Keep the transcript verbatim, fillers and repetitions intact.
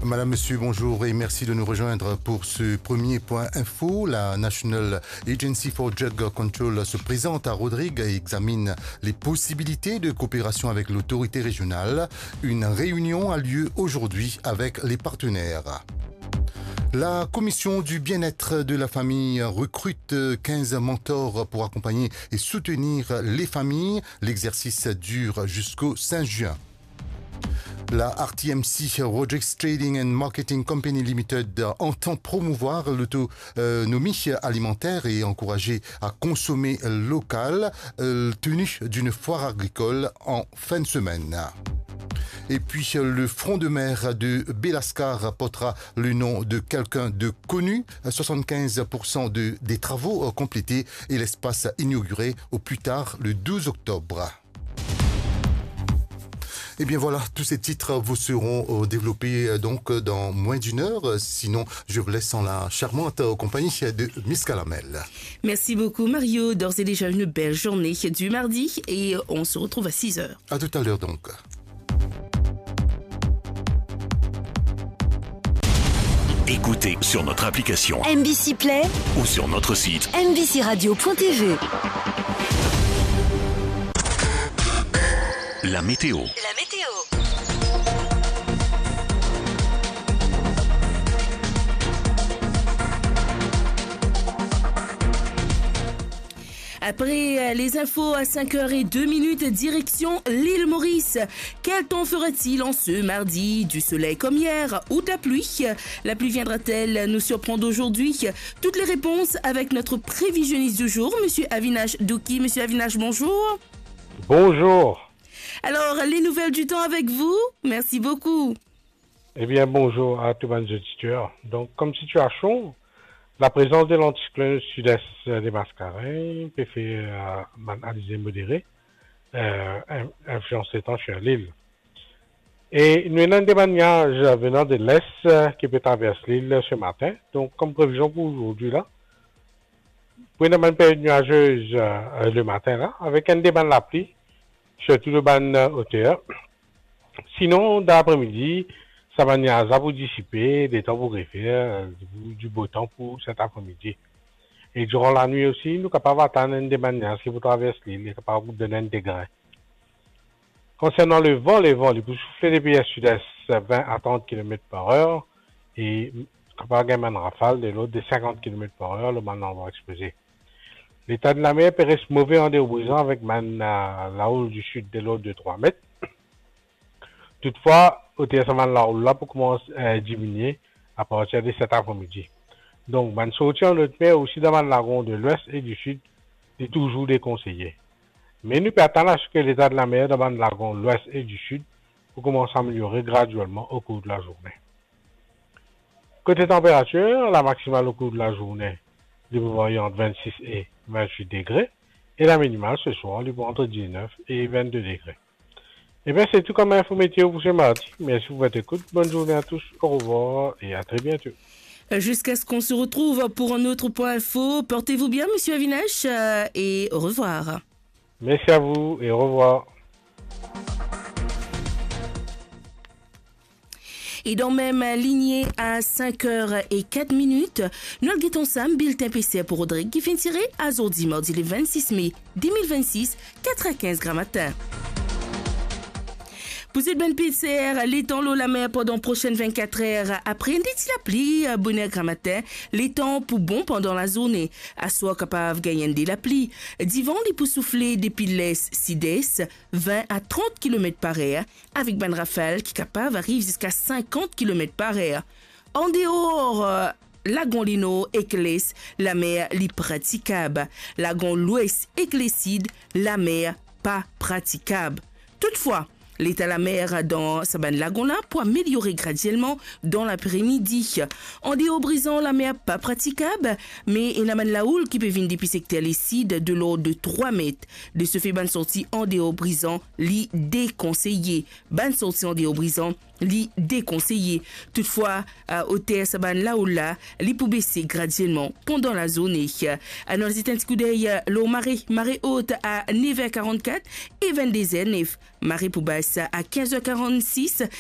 Madame, Monsieur, bonjour et merci de nous rejoindre pour ce premier point info. La National Agency for Drug Control se présente à Rodrigue et examine les possibilités de coopération avec l'autorité régionale. Une réunion a lieu aujourd'hui avec les partenaires. La commission du bien-être de la famille recrute quinze mentors pour accompagner et soutenir les familles. L'exercice dure jusqu'au cinq juin. La R T M C, Rodrigues Trading and Marketing Company Limited, entend promouvoir l'autonomie alimentaire et encourager à consommer local, euh, tenue d'une foire agricole en fin de semaine. Et puis, le front de mer de Belascar portera le nom de quelqu'un de connu. soixante-quinze pour cent de, des travaux complétés et l'espace inauguré au plus tard le douze octobre. Et bien voilà, tous ces titres vous seront développés donc dans moins d'une heure. Sinon, je vous laisse en la charmante compagnie de Miss Calamel. Merci beaucoup Mario. D'ores et déjà une belle journée du mardi et on se retrouve à six heures. À tout à l'heure donc. Écoutez sur notre application M B C Play ou sur notre site m b c radio point t v. La météo. La météo. Après les infos à cinq heures zéro deux minutes, direction l'île Maurice. Quel temps fera-t-il en ce mardi? Du soleil comme hier ou de la pluie? La pluie viendra-t-elle nous surprendre aujourd'hui? Toutes les réponses avec notre prévisionniste du jour, Monsieur Avinash Douki. Monsieur Avinash, bonjour. Bonjour. Alors, les nouvelles du temps avec vous. Merci beaucoup. Eh bien, bonjour à tous les auditeurs. Donc, comme situation, la présence de l'anticyclone sud-est des Mascareins peut faire une analyse modérée, euh, influence étant sur l'île. Et nous avons des maniages venant de l'est qui peut traverser l'île ce matin. Donc, comme prévision pour aujourd'hui, là, pour une période nuageuse euh, le matin, là, avec un débat de la pluie, surtout le ban hauteur. Sinon, d'après-midi, ça va venir à vous dissiper, des temps pour greffer, euh, du beau temps pour cet après-midi. Et durant la nuit aussi, nous sommes capables d'attendre des manières qui vous traversent l'île, capables de vous donner un degré. Concernant le vent, les vents, ils peuvent souffler des pays sud-est vingt à trente kilomètres par heure et capable de gagner une rafale de l'autre de cinquante kilomètres par heure, le man va exploser. L'état de la mer peut rester mauvais en déobrisant avec man, euh, la houle du sud de l'eau de trois mètres. Toutefois, au terme la houle là pour commencer à diminuer à partir de cet après-midi. Donc, man sortir en haute mer aussi dans le lagon de l'ouest et du sud est toujours déconseillé. Mais nous pouvons attendre à ce que l'état de la mer dans le lagon de l'ouest et du sud pour commencer à améliorer graduellement au cours de la journée. Côté température, la maximale au cours de la journée est entre vingt-six et vingt-huit degrés et la minimale ce soir est entre dix-neuf et vingt-deux degrés. Et bien c'est tout comme info météo pour ce mardi. Merci pour votre écoute. Bonne journée à tous. Au revoir et à très bientôt. Jusqu'à ce qu'on se retrouve pour un autre point info. Portez-vous bien, Monsieur Avinash, euh, et au revoir. Merci à vous et au revoir. Et dans même lignée à cinq heures zéro quatre minutes, nous avons Sam bulletin P C R pour Rodrigue qui fait tirer à aujourd'hui mardi le vingt-six mai deux mille vingt-six, quatre à quinze grammes matin. Pour cette bonne P C R, les temps l'eau la mer pendant prochaines vingt-quatre heures. Après une petite la pluie, bonne heure matin, les temps pour bon pendant la journée. À soit capable de gagner de la pluie. Divan, les pour souffler depuis l'est, sud-est, vingt à trente kilomètres par heure, avec ban rafale qui capable arrive jusqu'à cinquante kilomètres par heure. En dehors, euh, Lagon Lino, Éclès, la mer li praticable. Lagon l'ouest, Écléside, la mer pas praticable. Toutefois, l'état de la mer dans Saban Lagon là pour améliorer graduellement dans l'après-midi. En déobrisant, la mer pas praticable, mais il y a la houle qui peut venir depuis secteur Lécide de l'eau de trois mètres. De ce fait, ban sortie en déobrisant, li déconseillé. Ban sortie en déobrisant, li déconseillé. Toutefois, à hauteur Saban Laoul là, li pour baisser graduellement pendant la journée. À nos un petit coup d'œil, l'eau marée, marée haute à neuf heures quarante-quatre et vingt-deux heures neuf. Marée pour basse à quinze heures quarante-six